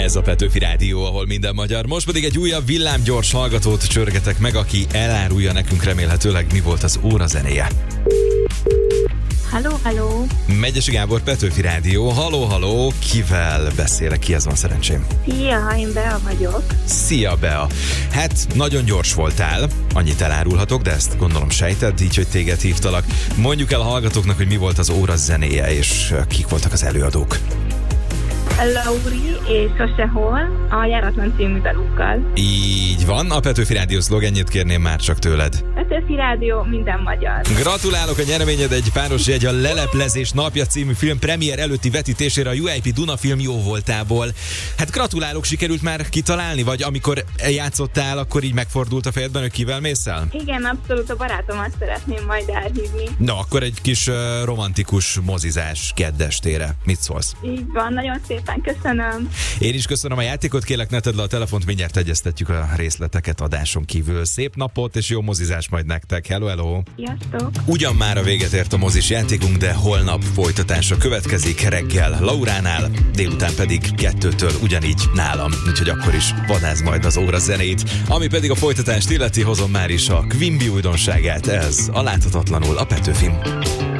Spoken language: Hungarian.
Ez a Petőfi Rádió, ahol minden magyar. Most pedig egy újabb villámgyors hallgatót csörgetek meg, aki elárulja nekünk remélhetőleg, mi volt az óra zenéje. Halló. Megyesi Gábor, Petőfi Rádió. Halló, kivel beszélek? Kihez van szerencsém? Szia, én Bea vagyok. Szia, Bea. Hát, nagyon gyors voltál, annyit elárulhatok, de ezt gondolom sejted, így, hogy téged hívtalak. Mondjuk el a hallgatóknak, hogy mi volt az óra zenéje, és kik voltak az előadók. Lauri és Sosehol a Járatlan című dalukkal. Így van, a Petőfi Rádió szlogenjét kérném már csak tőled. Petőfi Rádió, minden magyar. Gratulálok, a nyereményed egy páros jegy a Leleplezés napja című film premier előtti vetítésére a UIP Duna Film Jó Voltából. Hát gratulálok, sikerült már kitalálni, vagy amikor játszottál, akkor így megfordult a fejedben, hogy kivel mész el? Igen, abszolút, a barátomat szeretném majd elhívni. Na, akkor egy kis romantikus mozizás kedd estére. Mit szólsz? Így van, nagyon szépen köszönöm. Én is köszönöm a játékot, kérlek ne tedd le a telefont, mindjárt egyeztetjük a részleteket adáson kívül. Szép napot és jó mozizás majd nektek. Hello! Sziasztok! Ugyan már a véget ért a mozis játékunk, de holnap folytatása következik reggel Lauránál, délután pedig 2-től ugyanígy nálam, úgyhogy akkor is vadász majd az óra zenét. Ami pedig a folytatást illeti, hozom már is a Quimby újdonságát, ez a Láthatatlanul a Petőfin.